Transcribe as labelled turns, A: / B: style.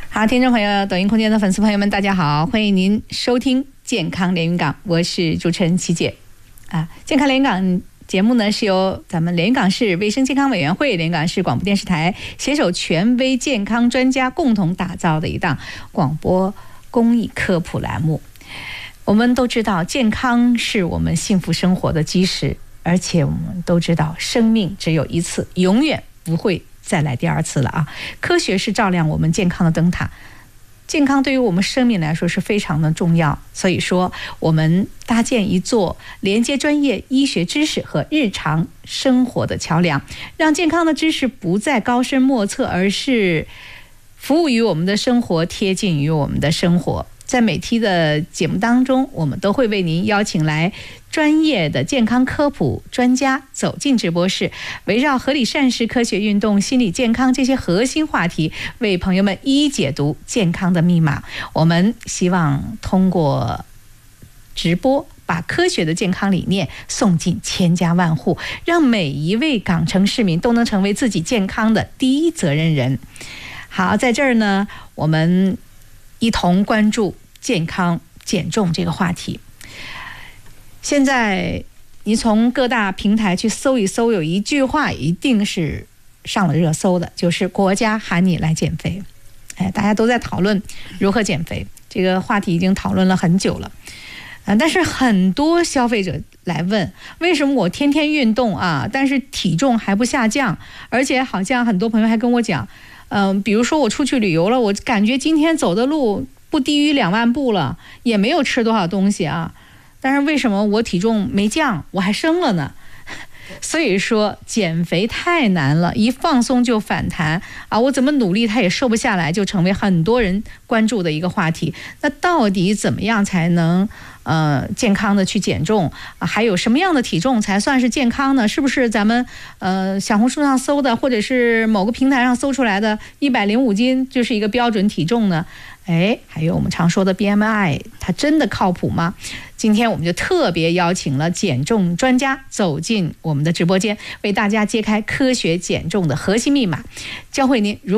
A: 好，听众朋友，抖音空间的粉丝朋友们，大家好，欢迎您收听健康连云港，我是主持人琪姐。健康连云港节目呢是由咱们连云港市卫生健康委员会、连云港市广播电视台携手权威健康专家共同打造的一档广播公益科普栏目。我们都知道，健康是我们幸福生活的基石，而且我们都知道，生命只有一次，永远不会再来第二次了啊！科学是照亮我们健康的灯塔，健康对于我们生命来说是非常的重要。所以说，我们搭建一座连接专业医学知识和日常生活的桥梁，让健康的知识不再高深莫测，而是服务于我们的生活，贴近于我们的生活。在每期的节目当中，我们都会为您邀请来专业的健康科普专家走进直播室，围绕合理膳食、科学运动、心理健康这些核心话题，为朋友们一一解读健康的密码。我们希望通过直播，把科学的健康理念送进千家万户，让每一位港城市民都能成为自己健康的第一责任人。好，在这儿呢，我们一同关注健康减重这个话题。现在你从各大平台去搜一搜，有一句话一定是上了热搜的，就是国家喊你来减肥。大家都在讨论如何减肥，这个话题已经讨论了很久了。但是很多消费者来问，为什么我天天运动啊，但是体重还不下降？而且好像很多朋友还跟我讲，比如说我出去旅游了，我感觉今天走的路不低于2万步了，也没有吃多少东西啊，但是为什么我体重没降，我还升了呢？所以说减肥太难了，一放松就反弹啊！我怎么努力它也瘦不下来，就成为很多人关注的一个话题。那到底怎么样才能健康的去减重还有什么样的体重才算是健康呢？是不是咱们小红书上搜的，或者是某个平台上搜出来的105斤就是一个标准体重呢？还有我们常说的 BMI， 它真的靠谱吗？今天我们就特别邀请了减重专家走进我们的直播间，为大家揭开科学减重的核心密码，教会您如